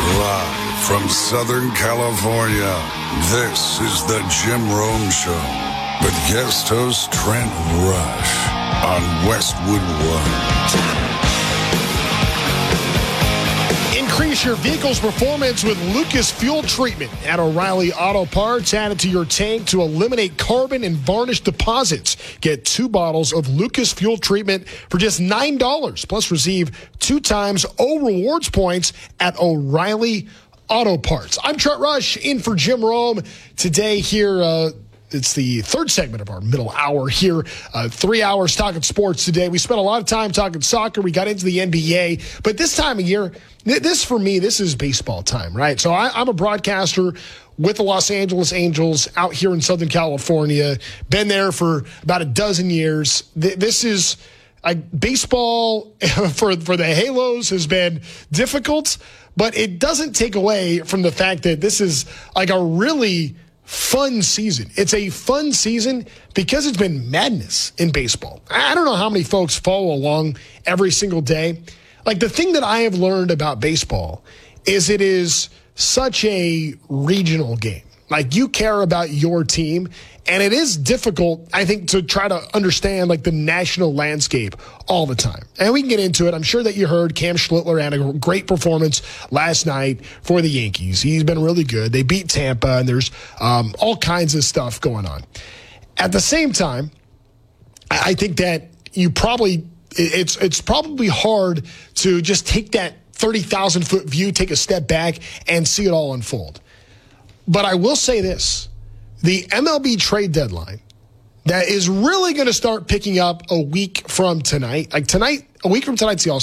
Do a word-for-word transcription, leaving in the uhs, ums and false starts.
Live from Southern California, this is the Jim Rome Show with guest host Trent Rush on Westwood One. Increase your vehicle's performance with Lucas Fuel Treatment at O'Reilly Auto Parts. Add it to your tank to eliminate carbon and varnish deposits. Get two bottles of Lucas Fuel Treatment for just nine dollars. Plus receive two times O Rewards points at O'Reilly Auto Parts. I'm Trent Rush in for Jim Rome today here. Uh, It's the third segment of our middle hour here. Uh, three hours talking sports today. We spent a lot of time talking soccer. We got into the N B A. But this time of year, th- this for me, this is baseball time, right? So I, I'm a broadcaster with the Los Angeles Angels out here in Southern California. Been there for about a dozen years. Th- this is like baseball for, for the Halos has been difficult, but it doesn't take away from the fact that this is like a really fun season. It's a fun season because it's been madness in baseball. I don't know how many folks follow along every single day. Like, the thing that I have learned about baseball is it is such a regional game. Like, you care about your team, and it is difficult, I think, to try to understand, like, the national landscape all the time. And we can get into it. I'm sure that you heard Cam Schlittler had a great performance last night for the Yankees. He's been really good. They beat Tampa, and there's um, all kinds of stuff going on. At the same time, I think that you probably it's it's probably hard to just take that thirty thousand foot view, take a step back, and see it all unfold. But I will say this, the M L B trade deadline that is really going to start picking up a week from tonight. Like tonight, a week from tonight's the All-Star